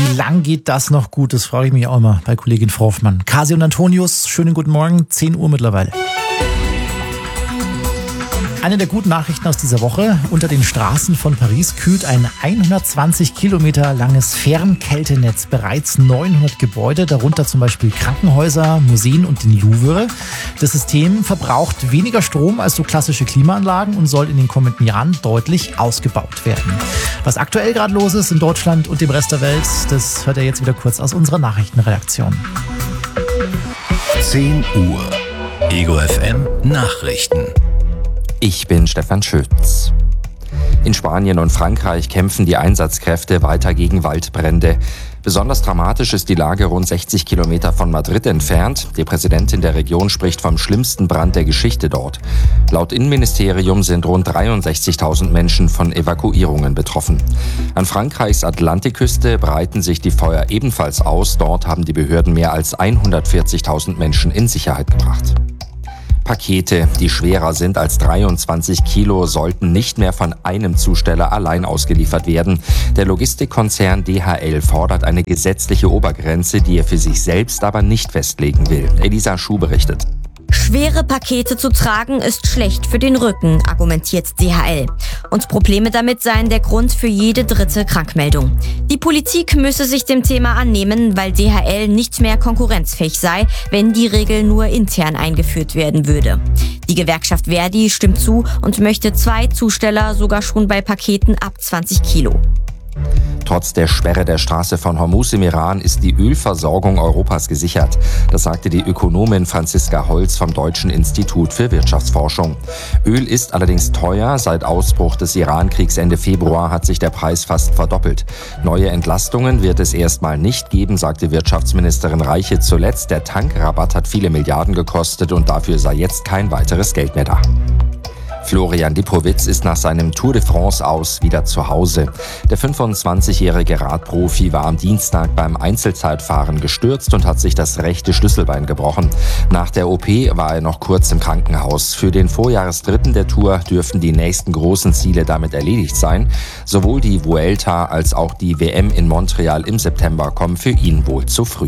Wie lang geht das noch gut? Das frage ich mich auch immer bei Kollegin Frau Hoffmann. Kasi und Antonius, schönen guten Morgen, 10 Uhr mittlerweile. Eine der guten Nachrichten aus dieser Woche: Unter den Straßen von Paris kühlt ein 120 Kilometer langes Fernkältenetz bereits 900 Gebäude, darunter zum Beispiel Krankenhäuser, Museen und den Louvre. Das System verbraucht weniger Strom als so klassische Klimaanlagen und soll in den kommenden Jahren deutlich ausgebaut werden. Was aktuell gerade los ist in Deutschland und dem Rest der Welt, das hört ihr jetzt wieder kurz aus unserer Nachrichtenredaktion. 10 Uhr. Ego FM Nachrichten. Ich bin Stefan Schütz. In Spanien und Frankreich kämpfen die Einsatzkräfte weiter gegen Waldbrände. Besonders dramatisch ist die Lage rund 60 Kilometer von Madrid entfernt. Die Präsidentin der Region spricht vom schlimmsten Brand der Geschichte dort. Laut Innenministerium sind rund 63.000 Menschen von Evakuierungen betroffen. An Frankreichs Atlantikküste breiten sich die Feuer ebenfalls aus. Dort haben die Behörden mehr als 140.000 Menschen in Sicherheit gebracht. Pakete, die schwerer sind als 23 Kilo, sollten nicht mehr von einem Zusteller allein ausgeliefert werden. Der Logistikkonzern DHL fordert eine gesetzliche Obergrenze, die er für sich selbst aber nicht festlegen will. Elisa Schuh berichtet. Schwere Pakete zu tragen ist schlecht für den Rücken, argumentiert DHL. Und Probleme damit seien der Grund für jede dritte Krankmeldung. Die Politik müsse sich dem Thema annehmen, weil DHL nicht mehr konkurrenzfähig sei, wenn die Regel nur intern eingeführt werden würde. Die Gewerkschaft Verdi stimmt zu und möchte 2 Zusteller sogar schon bei Paketen ab 20 Kilo. Trotz der Sperre der Straße von Hormuz im Iran ist die Ölversorgung Europas gesichert. Das sagte die Ökonomin Franziska Holz vom Deutschen Institut für Wirtschaftsforschung. Öl ist allerdings teuer. Seit Ausbruch des Iran-Kriegs Ende Februar hat sich der Preis fast verdoppelt. Neue Entlastungen wird es erstmal nicht geben, sagte Wirtschaftsministerin Reiche zuletzt. Der Tankrabatt hat viele Milliarden gekostet und dafür sei jetzt kein weiteres Geld mehr da. Florian Lipowitz ist nach seinem Tour de France aus wieder zu Hause. Der 25-jährige Radprofi war am Dienstag beim Einzelzeitfahren gestürzt und hat sich das rechte Schlüsselbein gebrochen. Nach der OP war er noch kurz im Krankenhaus. Für den Vorjahresdritten der Tour dürften die nächsten großen Ziele damit erledigt sein. Sowohl die Vuelta als auch die WM in Montreal im September kommen für ihn wohl zu früh.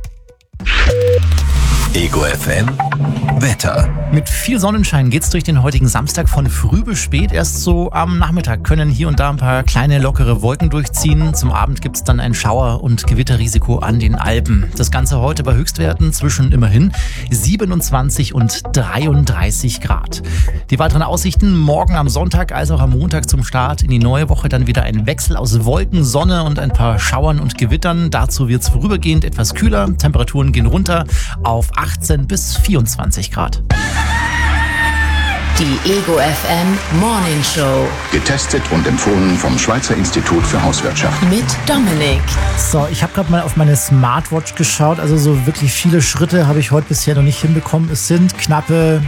Ego FM Wetter. Mit viel Sonnenschein geht's durch den heutigen Samstag von früh bis spät. Erst so am Nachmittag können hier und da ein paar kleine lockere Wolken durchziehen. Zum Abend gibt's dann ein Schauer- und Gewitterrisiko an den Alpen. Das Ganze heute bei Höchstwerten zwischen immerhin 27 und 33 Grad. Die weiteren Aussichten morgen am Sonntag als auch am Montag zum Start in die neue Woche dann wieder ein Wechsel aus Wolken, Sonne und ein paar Schauern und Gewittern. Dazu wird's vorübergehend etwas kühler. Temperaturen gehen runter auf 18 bis 24 Grad. Die Ego FM Morning Show. Getestet und empfohlen vom Schweizer Institut für Hauswirtschaft. Mit Dominik. So, ich habe gerade mal auf meine Smartwatch geschaut. Also so wirklich viele Schritte habe ich heute bisher noch nicht hinbekommen. Es sind knappe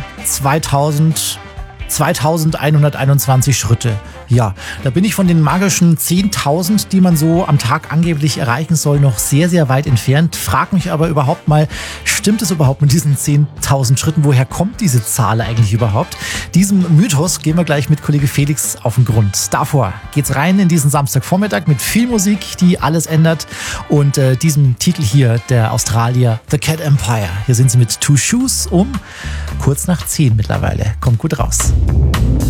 2121 Schritte. Ja, da bin ich von den magischen 10.000, die man so am Tag angeblich erreichen soll, noch sehr, sehr weit entfernt. Frag mich aber überhaupt mal, stimmt es überhaupt mit diesen 10.000 Schritten? Woher kommt diese Zahl eigentlich überhaupt? Diesem Mythos gehen wir gleich mit Kollege Felix auf den Grund. Davor geht's rein in diesen Samstagvormittag mit viel Musik, die alles ändert. Und diesem Titel hier, der Australier The Cat Empire. Hier sind sie mit Two Shoes um kurz nach 10 mittlerweile. Kommt gut raus.